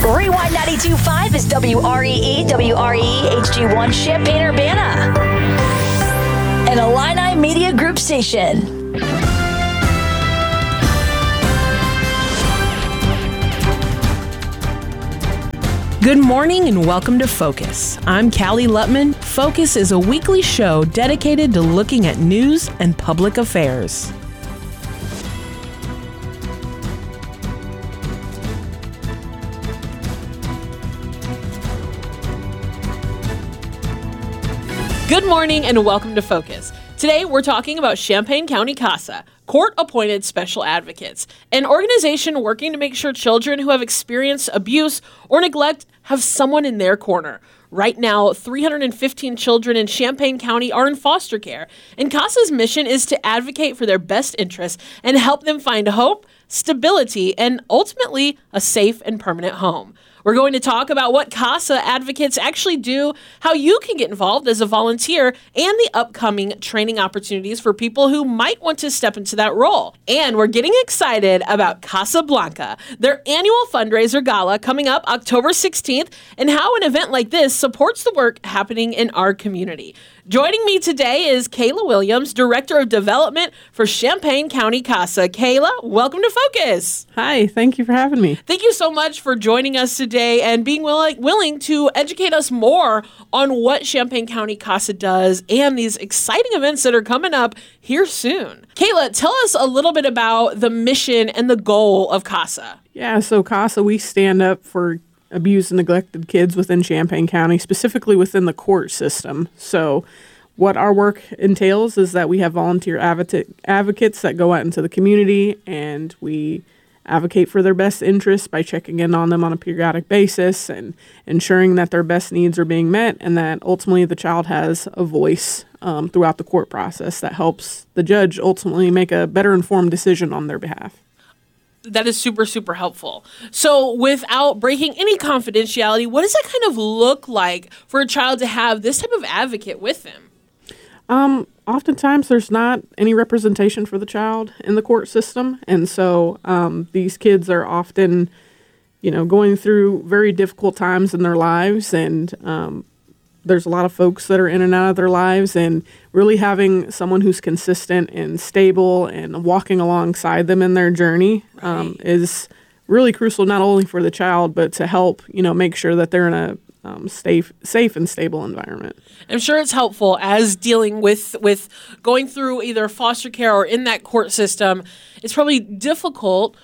Rewind 92.5 is WREE, HD1 Champaign-Urbana, an Illini Media Group station. Good morning and welcome to Focus. I'm Callie Lutman. Focus is a weekly show dedicated to looking at news and public affairs. Good morning and welcome to Focus. Today we're talking about Champaign County CASA, Court-Appointed Special Advocates, an organization working to make sure children who have experienced abuse or neglect have someone in their corner. Right now, 315 children in Champaign County are in foster care, and CASA's mission is to advocate for their best interests and help them find hope, stability, and ultimately a safe and permanent home. We're going to talk about what CASA advocates actually do, how you can get involved as a volunteer, and the upcoming training opportunities for people who might want to step into that role. And we're getting excited about Casa Blanca, their annual fundraiser gala coming up October 16th, and how an event like this supports the work happening in our community. Joining me today is Kayla Williams, Director of Development for Champaign County CASA. Kayla, welcome to Focus. Hi, thank you for having me. Thank you so much for joining us today and being willing to educate us more on what Champaign County CASA does and these exciting events that are coming up here soon. Kayla, tell us a little bit about the mission and the goal of CASA. Yeah, so CASA, we stand up for abused and neglected kids within Champaign County, specifically within the court system. So what our work entails is that we have volunteer advocates that go out into the community, and we advocate for their best interests by checking in on them on a periodic basis and ensuring that their best needs are being met, and that ultimately the child has a voice throughout the court process that helps the judge ultimately make a better informed decision on their behalf. That is super, super helpful. So without breaking any confidentiality, what does that kind of look like for a child to have this type of advocate with them? Oftentimes there's not any representation for the child in the court system. And so these kids are often, going through very difficult times in their lives. And there's a lot of folks that are in and out of their lives, and really having someone who's consistent and stable and walking alongside them in their journey is really crucial, not only for the child, but to help, make sure that they're in a safe and stable environment. I'm sure it's helpful as dealing with going through either foster care or in that court system. It's probably difficult,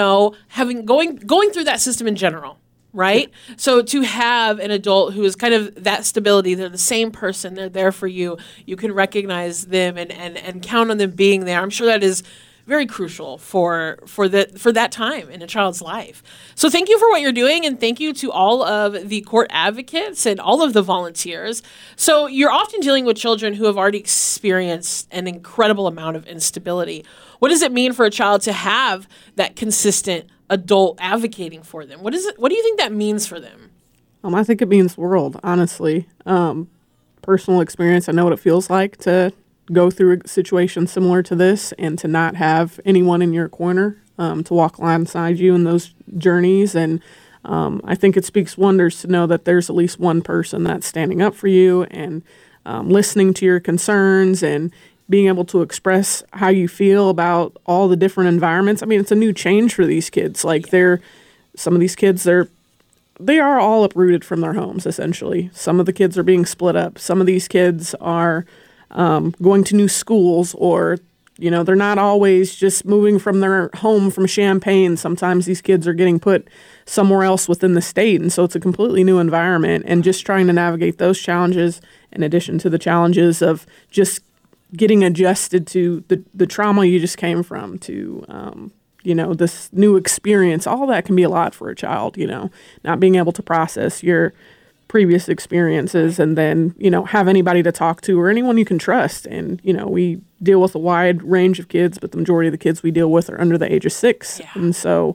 going through that system in general. Right? So to have an adult who is kind of that stability, they're the same person, they're there for you, you can recognize them and count on them being there. I'm sure that is very crucial for that time in a child's life. So thank you for what you're doing, and thank you to all of the court advocates and all of the volunteers. So you're often dealing with children who have already experienced an incredible amount of instability. What does it mean for a child to have that consistent adult advocating for them? What do you think that means for them? I think it means the world, honestly. Personal experience, I know what it feels like to go through a situation similar to this and to not have anyone in your corner to walk alongside you in those journeys. And I think it speaks wonders to know that there's at least one person that's standing up for you and listening to your concerns and being able to express how you feel about all the different environments. I mean, it's a new change for these kids. Some of these kids, they are all uprooted from their homes, essentially. Some of the kids are being split up. Some of these kids are going to new schools, or, they're not always just moving from their home from Champaign. Sometimes these kids are getting put somewhere else within the state. And so it's a completely new environment, and just trying to navigate those challenges in addition to the challenges of just getting adjusted to the trauma you just came from, to, this new experience. All that can be a lot for a child, not being able to process your previous experiences and then, have anybody to talk to or anyone you can trust. And, we deal with a wide range of kids, but the majority of the kids we deal with are under the age of 6. Yeah. And so,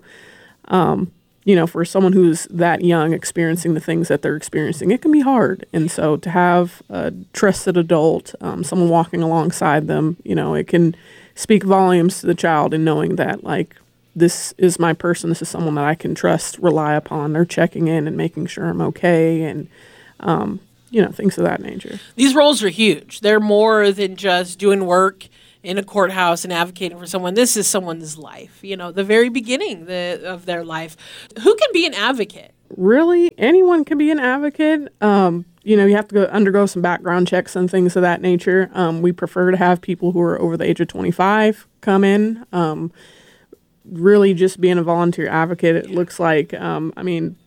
for someone who's that young experiencing the things that they're experiencing, it can be hard. And so to have a trusted adult, someone walking alongside them, it can speak volumes to the child, and knowing that, this is my person. This is someone that I can trust, rely upon. They're checking in and making sure I'm okay, and things of that nature. These roles are huge. They're more than just doing work in a courthouse and advocating for someone. This is someone's life, the very beginning of their life. Who can be an advocate? Really, anyone can be an advocate. You have to undergo some background checks and things of that nature. We prefer to have people who are over the age of 25 come in. Really just being a volunteer advocate, it looks like,